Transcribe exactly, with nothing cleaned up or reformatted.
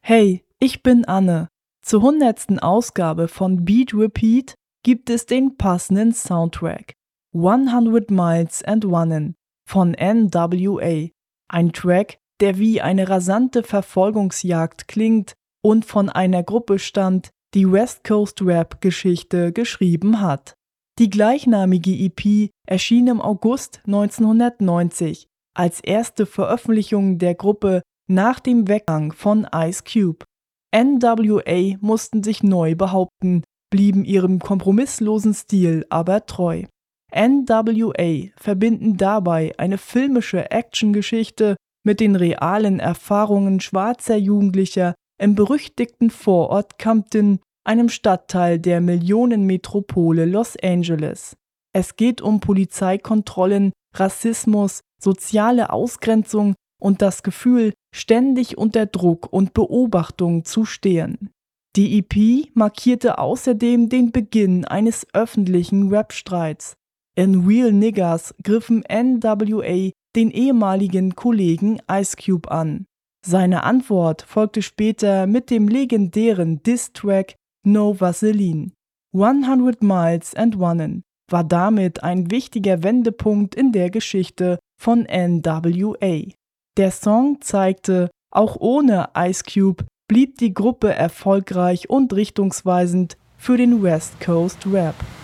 Hey, ich bin Anne. Zur hundertsten Ausgabe von Beat Repeat gibt es den passenden Soundtrack. hundert Miles and Runnin' von N W A. Ein Track, der wie eine rasante Verfolgungsjagd klingt und von einer Gruppe stammt, die West Coast Rap Geschichte geschrieben hat. Die gleichnamige E P erschien im August neunzehnhundertneunzig als erste Veröffentlichung der Gruppe nach dem Weggang von Ice Cube. N W A mussten sich neu behaupten, blieben ihrem kompromisslosen Stil aber treu. N W A verbinden dabei eine filmische Actiongeschichte mit den realen Erfahrungen schwarzer Jugendlicher im berüchtigten Vorort Compton, einem Stadtteil der Millionenmetropole Los Angeles. Es geht um Polizeikontrollen, Rassismus, soziale Ausgrenzung und das Gefühl, ständig unter Druck und Beobachtung zu stehen. Die E P markierte außerdem den Beginn eines öffentlichen Rap-Streits. In Real Niggas griffen N W A den ehemaligen Kollegen Ice Cube an. Seine Antwort folgte später mit dem legendären Diss-Track No Vaseline. hundert Miles and Runnin' war damit ein wichtiger Wendepunkt in der Geschichte von N W A. Der Song zeigte, auch ohne Ice Cube blieb die Gruppe erfolgreich und richtungsweisend für den West Coast Rap.